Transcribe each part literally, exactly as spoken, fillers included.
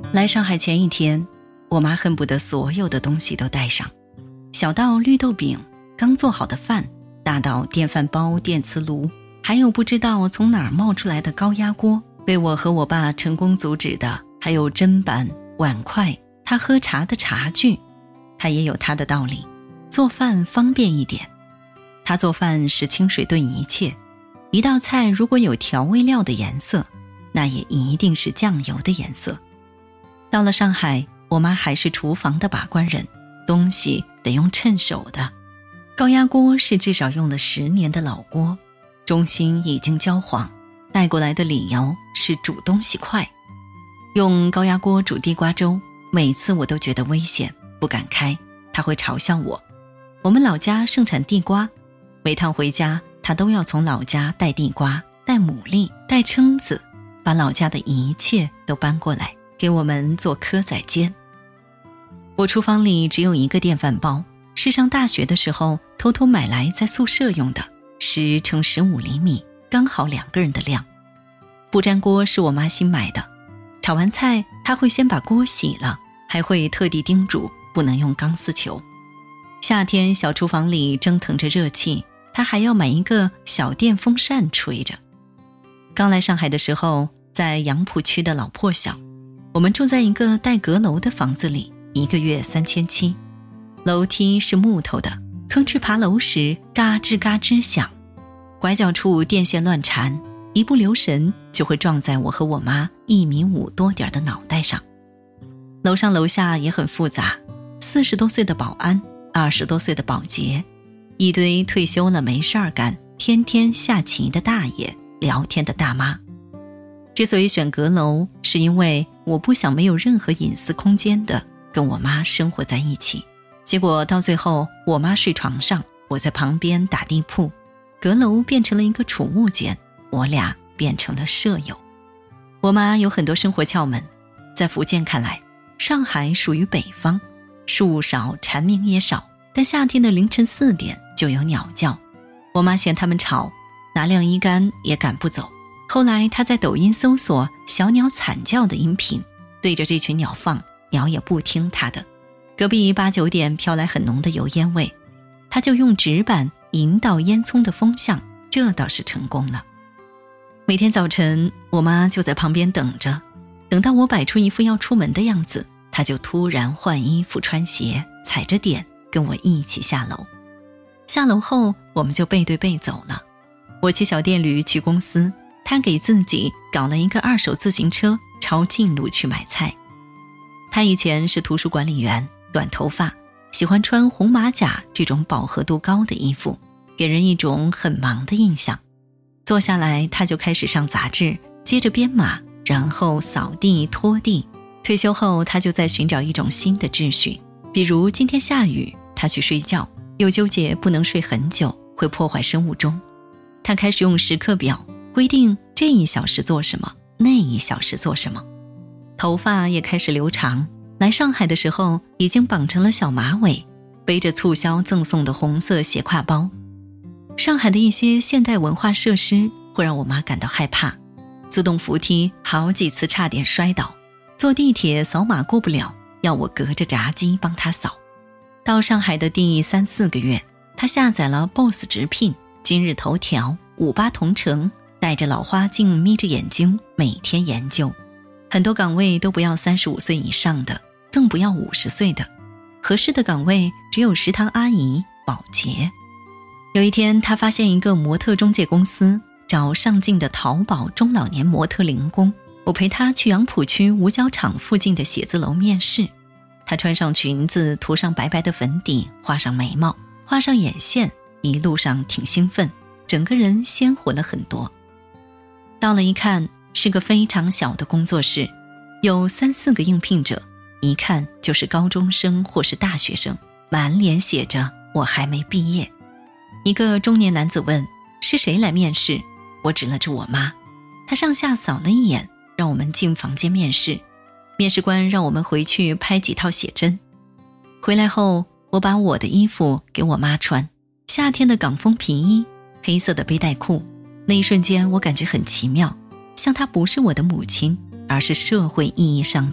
来上海前一天，我妈恨不得所有的东西都带上，小到绿豆饼、刚做好的饭，大到电饭煲、电磁炉，还有不知道从哪儿冒出来的高压锅，被我和我爸成功阻止的，还有砧板、碗筷，他喝茶的茶具。他也有他的道理，做饭方便一点。他做饭是清水炖一切，一道菜如果有调味料的颜色，那也一定是酱油的颜色。到了上海，我妈还是厨房的把关人，东西得用趁手的。高压锅是至少用了十年的老锅，中心已经焦黄，带过来的理由是煮东西快。用高压锅煮地瓜粥，每次我都觉得危险，不敢开，她会嘲笑我。我们老家盛产地瓜，每趟回家她都要从老家带地瓜、带牡蛎、带蛏子，把老家的一切都搬过来给我们做蚵仔煎。我厨房里只有一个电饭煲，是上大学的时候偷偷买来在宿舍用的，十乘十五厘米，刚好两个人的量。不粘锅是我妈新买的，炒完菜她会先把锅洗了，还会特地叮嘱不能用钢丝球。夏天小厨房里蒸腾着热气，她还要买一个小电风扇吹着。刚来上海的时候，在杨浦区的老破小，我们住在一个带阁楼的房子里，一个月三千七，楼梯是木头的，吭哧爬楼时嘎吱嘎吱响，拐角处电线乱缠，一不留神就会撞在我和我妈一米五多点的脑袋上。楼上楼下也很复杂，四十多岁的保安，二十多岁的保洁，一堆退休了没事儿干，天天下棋的大爷，聊天的大妈。之所以选阁楼，是因为我不想没有任何隐私空间的跟我妈生活在一起。结果到最后，我妈睡床上，我在旁边打地铺，阁楼变成了一个储物间，我俩变成了舍友。我妈有很多生活窍门，在福建看来，上海属于北方，树少蝉鸣也少，但夏天的凌晨四点就有鸟叫，我妈嫌它们吵，拿晾衣杆也赶不走。后来她在抖音搜索小鸟惨叫的音频，对着这群鸟放，鸟也不听她的。隔壁八九点飘来很浓的油烟味，她就用纸板引导烟囱的风向，这倒是成功了。每天早晨我妈就在旁边等着，等到我摆出一副要出门的样子，她就突然换衣服穿鞋，踩着点跟我一起下楼。下楼后我们就背对背走了，我骑小电驴去公司，她给自己搞了一个二手自行车，抄近路去买菜。她以前是图书管理员，短头发，喜欢穿红马甲这种饱和度高的衣服，给人一种很忙的印象。坐下来她就开始上杂志，接着编码，然后扫地拖地。退休后她就在寻找一种新的秩序，比如今天下雨，她去睡觉，又纠结不能睡很久，会破坏生物钟。她开始用时刻表规定这一小时做什么，那一小时做什么。头发也开始留长，来上海的时候已经绑成了小马尾，背着促销赠送的红色斜挎包。上海的一些现代文化设施会让我妈感到害怕，自动扶梯好几次差点摔倒，坐地铁扫码过不了，要我隔着闸机帮她扫。到上海的第三四个月，她下载了 B O S S 直聘、今日头条、五八同城，戴着老花镜眯着眼睛每天研究。很多岗位都不要三十五岁以上的，更不要五十岁的，合适的岗位只有食堂阿姨、保洁。有一天她发现一个模特中介公司找上镜的淘宝中老年模特零工，我陪她去杨浦区五角场附近的写字楼面试。她穿上裙子，涂上白白的粉底，画上眉毛，画上眼线，一路上挺兴奋，整个人鲜活了很多。到了一看，是个非常小的工作室，有三四个应聘者，一看就是高中生或是大学生，满脸写着我还没毕业。一个中年男子问是谁来面试，我指了指我妈，他上下扫了一眼，让我们进房间面试。面试官让我们回去拍几套写真。回来后，我把我的衣服给我妈穿，夏天的港风皮衣，黑色的背带裤。那一瞬间我感觉很奇妙，像她不是我的母亲，而是社会意义上的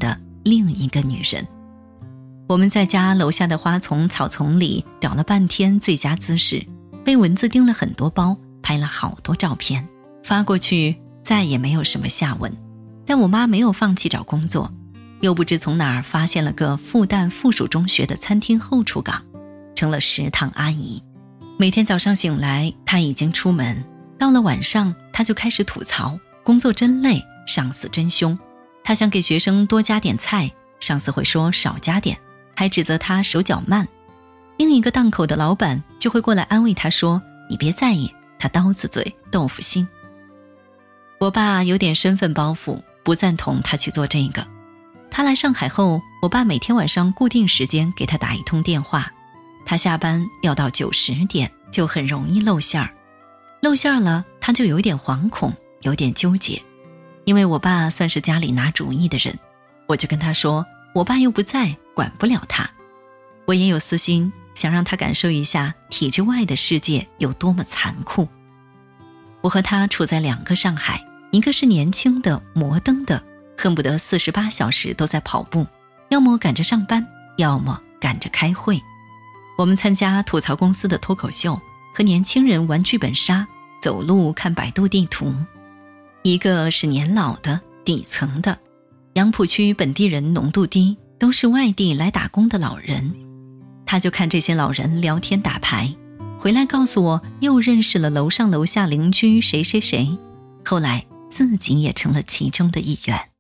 另一个女人。我们在家楼下的花丛草丛里找了半天最佳姿势，被蚊子叮了很多包，拍了好多照片，发过去再也没有什么下文。但我妈没有放弃找工作，又不知从哪儿发现了个复旦附属中学的餐厅后厨岗，成了食堂阿姨。每天早上醒来她已经出门，到了晚上她就开始吐槽工作真累，上司真凶。她想给学生多加点菜，上司会说少加点，还指责她手脚慢。另一个档口的老板就会过来安慰她说，你别在意，他刀子嘴豆腐心。我爸有点身份包袱，不赞同他去做这个。他来上海后，我爸每天晚上固定时间给他打一通电话，他下班要到九十点，就很容易露馅儿。露馅儿了，他就有点惶恐，有点纠结。因为我爸算是家里拿主意的人，我就跟他说，我爸又不在，管不了他。我也有私心，想让他感受一下体制外的世界有多么残酷。我和他处在两个上海，一个是年轻的摩登的，恨不得四十八小时都在跑步，要么赶着上班，要么赶着开会。我们参加吐槽公司的脱口秀，和年轻人玩剧本杀，走路看百度地图。一个是年老的底层的，杨浦区本地人浓度低，都是外地来打工的老人。他就看这些老人聊天打牌，回来告诉我又认识了楼上楼下邻居谁谁谁，后来自己也成了其中的一员。